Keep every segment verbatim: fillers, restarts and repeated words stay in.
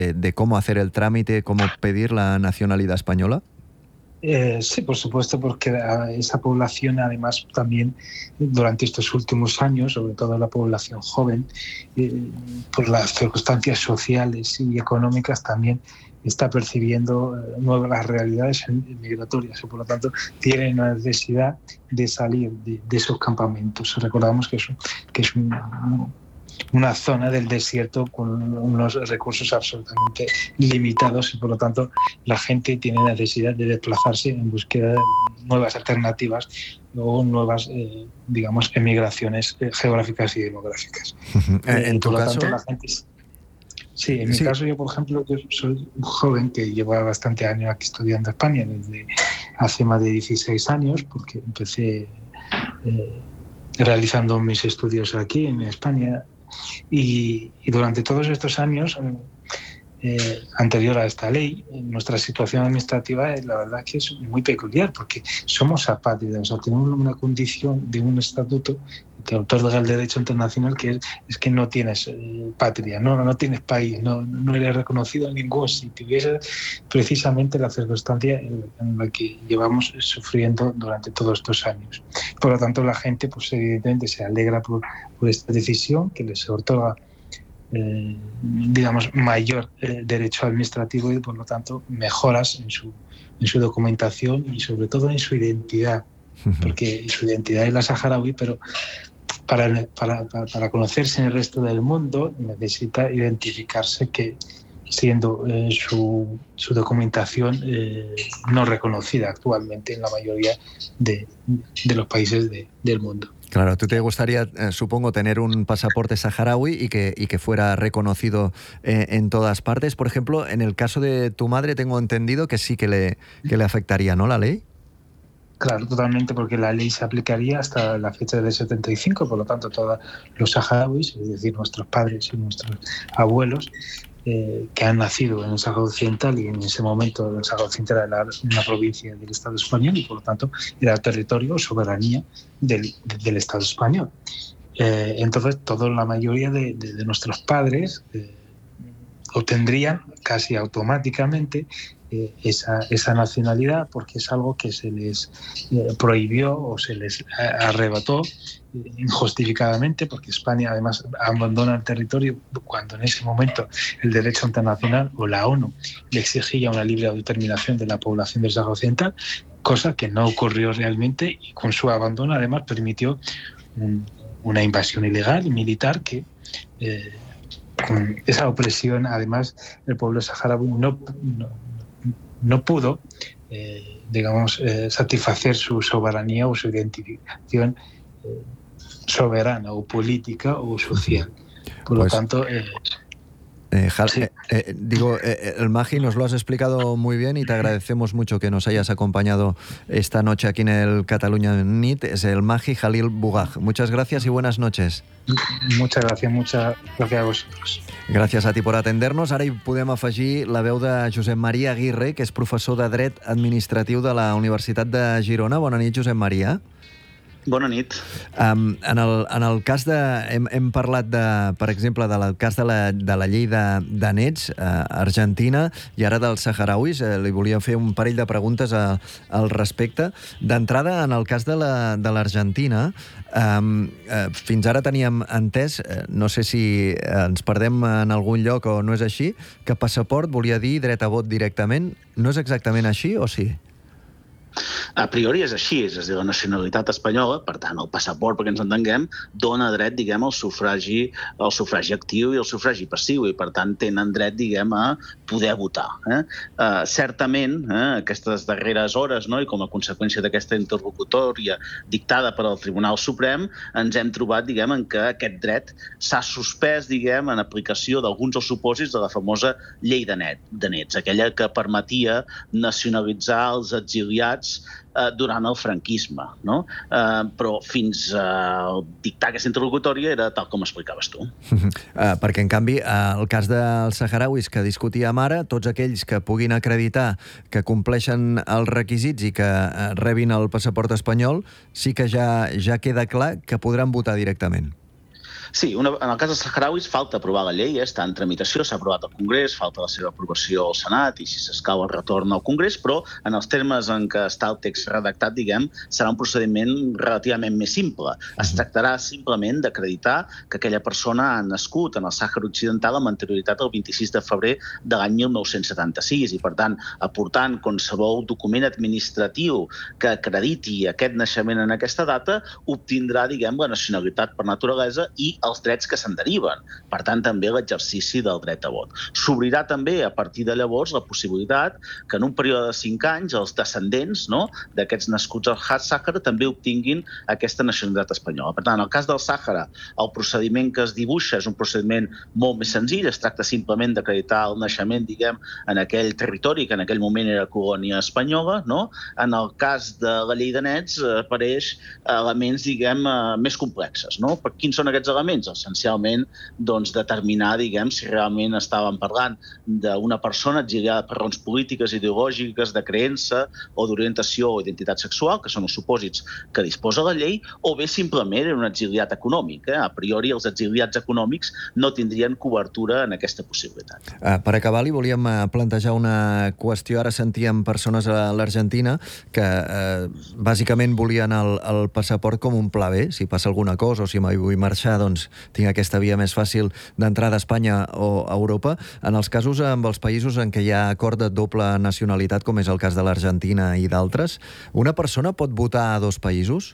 de, de cómo hacer el trámite, cómo pedir la nacionalidad española? Eh, sí, por supuesto, porque esa población, además, también durante estos últimos años, sobre todo la población joven, eh, por las circunstancias sociales y económicas, también está percibiendo eh, nuevas realidades migratorias y, por lo tanto, tiene una necesidad de salir de, de esos campamentos. Recordamos que es, que es un, una zona del desierto con unos recursos absolutamente limitados y, por lo tanto, la gente tiene necesidad de desplazarse en búsqueda de nuevas alternativas o nuevas, eh, digamos, emigraciones eh, geográficas y demográficas. Eh, ¿En eh, tu por lo caso? tanto, la gente... Sí, en mi Sí. caso, yo, por ejemplo, yo soy un joven que lleva bastante años aquí estudiando en España, desde hace más de dieciséis años, porque empecé eh, realizando mis estudios aquí en España. Y, y durante todos estos años, eh, anterior a esta ley, nuestra situación administrativa, eh, la verdad que es muy peculiar, porque somos apátridas, o sea, tenemos una condición de un estatuto que otorga el derecho internacional, que es, es que no tienes eh, patria, no, no tienes país, no, no eres reconocido en ningún sitio. Y esa es precisamente la circunstancia en, en la que llevamos sufriendo durante todos estos años. Por lo tanto, la gente, pues evidentemente, se alegra por, por esta decisión que les otorga Eh, digamos, mayor eh, derecho administrativo y, por lo tanto, mejoras en su, en su documentación y, sobre todo, en su identidad, porque su identidad es la saharaui, pero para, para, para conocerse en el resto del mundo necesita identificarse que siendo eh, su, su documentación eh, no reconocida actualmente en la mayoría de, de los países de, del mundo. Claro, tú te gustaría, eh, supongo, tener un pasaporte saharaui y que, y que fuera reconocido eh, en todas partes. Por ejemplo, en el caso de tu madre tengo entendido que sí que le, que le afectaría, ¿no?, la ley. Claro, totalmente, porque la ley se aplicaría hasta la fecha del setenta y cinco, por lo tanto, todos los saharauis, es decir, nuestros padres y nuestros abuelos, eh, que han nacido en el Sáhara Occidental, y en ese momento el Sáhara Occidental era una provincia del Estado español y, por lo tanto, era territorio o soberanía del, del Estado español. Eh, entonces, toda la mayoría de, de, de nuestros padres eh, obtendrían casi automáticamente eh, esa, esa nacionalidad, porque es algo que se les eh, prohibió o se les arrebató eh, injustificadamente, porque España además abandona el territorio cuando en ese momento el derecho internacional o la ONU le exigía una libre autodeterminación de la población del Sáhara Occidental, cosa que no ocurrió realmente, y con su abandono además permitió un, una invasión ilegal y militar que eh, con esa opresión, además, el pueblo saharaui no, no, no pudo, eh, digamos, eh, satisfacer su soberanía o su identificación eh, soberana o política o social. Por Pues, lo tanto... Eh, Eh, Jal, sí. eh, eh, digo, eh, el Magi, nos lo has explicado muy bien y te agradecemos mucho que nos hayas acompañado esta noche aquí en el Catalunya Nit. Es el Magi Jalil Bugaj. Muchas gracias y buenas noches. Muchas gracias, muchas gracias a vosotros. Gràcies a ti per atender-nos. Ara hi podem afegir la veu de Josep Maria Aguirre, que és professor de Dret Administratiu de la Universitat de Girona. Bona nit, Josep Maria. Bona nit. Um, en, el, en el cas de... Hem, hem parlat, de, per exemple, del cas de la, de la llei de, de nets a uh, Argentina i ara dels saharauis. Uh, li volia fer un parell de preguntes a, al respecte. D'entrada, en el cas de l'Argentina, um, uh, fins ara teníem entès, uh, no sé si ens perdem en algun lloc o no és així, que passaport volia dir dret a vot directament. No és exactament així o sí? A priori és així, és a dir, la nacionalitat espanyola, per tant, el passaport, perquè ens entenguem, dona dret, diguem, al sufragi, al sufragi actiu i al sufragi passiu, i per tant tenen dret, diguem, a poder votar. Eh? Uh, certament, eh, aquestes darreres hores, no, i com a conseqüència d'aquesta interlocutòria dictada per al Tribunal Suprem, ens hem trobat, diguem, en que aquest dret s'ha suspès, diguem, en aplicació d'alguns dels supòsits de la famosa llei de, net, de nets, aquella que permetia nacionalitzar els exiliats eh, durant el franquisme, no? Eh, però fins a dictar aquesta interlocutòria era tal com explicaves tu. Uh, perquè, en canvi, uh, el cas dels saharauis que discutíem ara, tots aquells que puguin acreditar que compleixen els requisits i que uh, rebin el passaport espanyol, sí que ja, ja queda clar que podran votar directament. Sí, una, en el cas dels saharauis falta aprovar la llei, eh? Està en tramitació, s'ha aprovat al Congrés, falta la seva aprovació al Senat i si s'escau el retorn al Congrés, però en els termes en què està el text redactat, diguem, serà un procediment relativament més simple. Es tractarà simplement d'acreditar que aquella persona ha nascut en el Sàhara Occidental amb anterioritat el vint-i-sis de febrer de l'any mil nou-cents setanta-sis i, per tant, aportant qualsevol document administratiu que acrediti aquest naixement en aquesta data, obtindrà, diguem, la nacionalitat per naturalesa i els drets que se'n deriven. Per tant, també l'exercici del dret a vot. S'obrirà també, a partir de llavors, la possibilitat que en un període de cinc anys els descendents, no?, d'aquests nascuts al Sàhara també obtinguin aquesta nacionalitat espanyola. Per tant, en el cas del Sàhara, el procediment que es dibuixa és un procediment molt més senzill, es tracta simplement d'acreditar el naixement, diguem, en aquell territori que en aquell moment era colònia espanyola, no? En el cas de la llei de nets apareix elements, diguem, més complexes, no? Per quins són aquests elements? Essencialment, doncs, determinar, diguem, si realment estàvem parlant d'una persona exiliada per raons polítiques, ideològiques, de creença o d'orientació o identitat sexual, que són els supòsits que disposa la llei, o bé simplement era un exiliat econòmic. Eh? A priori, els exiliats econòmics no tindrien cobertura en aquesta possibilitat. Uh, per acabar, li volíem plantejar una qüestió. Ara sentíem persones a l'Argentina que uh, bàsicament volien el, el passaport com un pla B. Si passa alguna cosa o si mai vull marxar, doncs tinc aquesta via més fàcil d'entrada a Espanya o a Europa. En els casos amb els països en què hi ha acord de doble nacionalitat, com és el cas de l'Argentina i d'altres, una persona pot votar a dos països?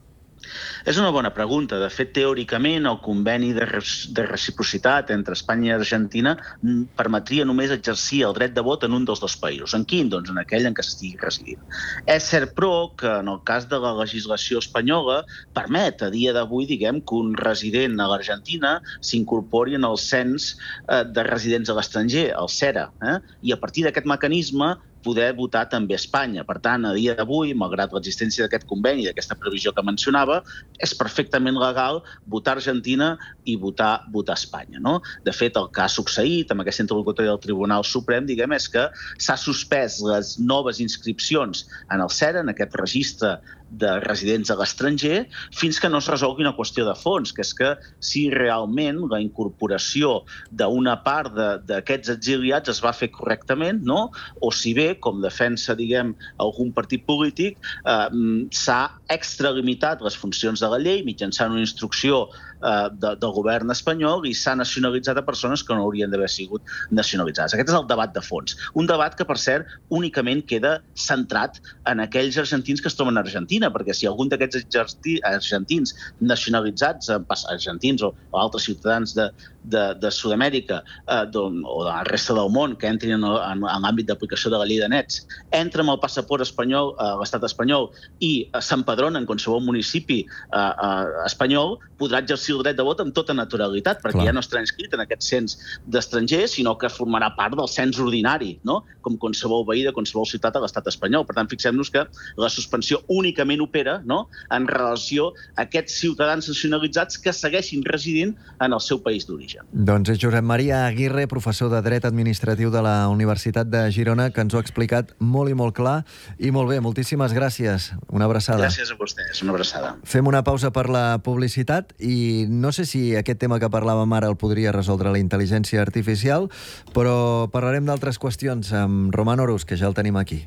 És una bona pregunta. De fet, teòricament, el conveni de, de reciprocitat entre Espanya i Argentina permetria només exercir el dret de vot en un dels dos països. En quin? Doncs en aquell en què s'estigui residint. És cert, però, que en el cas de la legislació espanyola permet a dia d'avui, diguem, que un resident a l'Argentina s'incorpori en el cens de residents a l'estranger, el CERA, eh? I a partir d'aquest mecanisme poder votar també a Espanya. Per tant, a dia d'avui, malgrat l'existència d'aquest conveni, d'aquesta previsió que mencionava, és perfectament legal votar a Argentina i votar, votar a Espanya. No? De fet, el que ha succeït amb aquesta interlocutòria del Tribunal Suprem, diguem, és que s'ha suspès les noves inscripcions en el CERA, en aquest registre de residents a l'estranger, fins que no es resolgui una qüestió de fons, que és que si realment la incorporació d'una part d'aquests exiliats es va fer correctament, no? O si bé, com defensa, diguem, algun partit polític, eh, s'ha extralimitat les funcions de la llei mitjançant una instrucció eh, de, del govern espanyol i s'ha nacionalitzat a persones que no haurien d'haver sigut nacionalitzades. Aquest és el debat de fons. Un debat que, per cert, únicament queda centrat en aquells argentins que es troben a Argentina, perquè si algun d'aquests argentins nacionalitzats, argentins o altres ciutadans de, de, de Sud-amèrica eh, o de la resta del món que entrin en, en, en l'àmbit d'aplicació de la llei de nets, entra amb el passaport espanyol a l'estat espanyol i s'empadrona en qualsevol municipi eh, eh, espanyol, podrà exercir el dret de vot amb tota naturalitat, perquè Clar. ja no estarà inscrit en aquest cens d'estrangers, sinó que formarà part del cens ordinari, no? Com qualsevol veí de qualsevol ciutat a l'estat espanyol. Per tant, fixem-nos que la suspensió únicament opera, no?, en relació a aquests ciutadans nacionalitzats que segueixin residint en el seu país d'origen. Doncs és Josep Maria Aguirre, professor de Dret Administratiu de la Universitat de Girona, que ens ho ha explicat molt i molt clar i molt bé. Moltíssimes gràcies. Una abraçada. Gràcies a vostès. Una abraçada. Fem una pausa per la publicitat i no sé si aquest tema que parlàvem ara el podria resoldre la intel·ligència artificial, però parlarem d'altres qüestions amb Roman Orus, que ja el tenim aquí.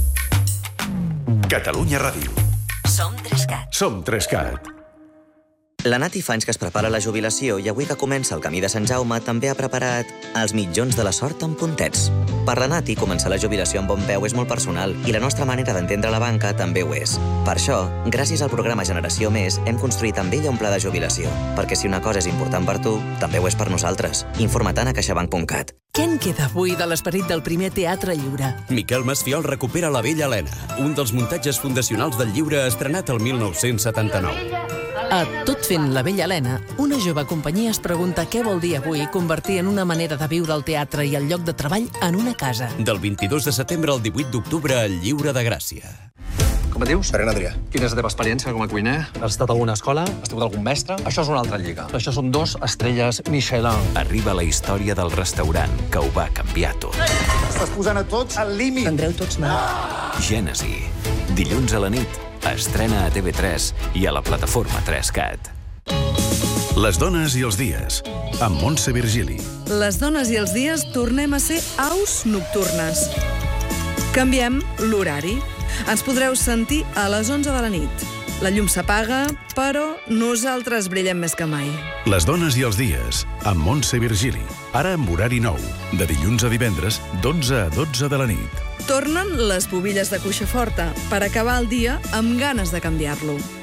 Catalunya Ràdio. Som Trescat. Som Trescat. La Nati fa anys que es prepara la jubilació i avui que comença el camí de Sant Jaume també ha preparat els mitjons de la sort amb puntets. Per la Nati, començar la jubilació amb bon peu és molt personal i la nostra manera d'entendre la banca també ho és. Per això, gràcies al programa Generació Més, hem construït amb ella un pla de jubilació. Perquè si una cosa és important per tu, també ho és per nosaltres. Informa-te'n a caixabank punt cat. Què en queda avui de l'esperit del primer teatre lliure? Miquel Masfiol recupera La Vella Helena, un dels muntatges fundacionals del lliure estrenat el mil nou-cents setanta-nou. A Tot fent La Vella Helena, una jove companyia es pregunta què vol dir avui convertir en una manera de viure el teatre i el lloc de treball en una casa. Del vint-i-dos de setembre al divuit d'octubre al Lliure de Gràcia. Com et dius? Pere Adrià. Quina és la teva experiència com a cuiner? Has estat a alguna escola? Has tingut algun mestre? Això és una altra lliga. Això són dos estrelles Michelin. Arriba la història del restaurant que ho va canviar tot. Estàs posant a tots al límit. Prendreu tots mal. Gènesi. Dilluns a la nit. Estrena a T V tres i a la plataforma Trescat. Les dones i els dies, amb Montse Virgili. Les dones i els dies tornem a ser aus nocturnes. Canviem l'horari. Ens podreu sentir a les onze de la nit. La llum s'apaga, però nosaltres brillem més que mai. Les dones i els dies, amb Montse Virgili. Ara amb horari nou, de dilluns a divendres, d'onze a dotze de la nit. Tornen les bobilles de cuixa forta per acabar el dia amb ganes de canviar-lo.